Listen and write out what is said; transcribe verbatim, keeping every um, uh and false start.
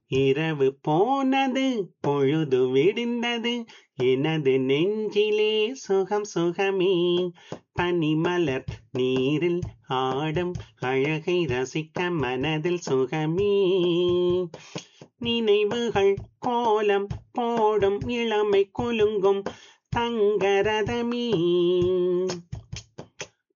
இரவு போனது பொழுது விடிந்தது எனது நெஞ்சிலே சுகம் சுகமே பனிமலர் நீரில் ஆடும் அழகை ரசிக்க மனதில் சுகமே நினைவுகள் கோலம் போடும் இளமை குலுங்கும் தங்கரதமே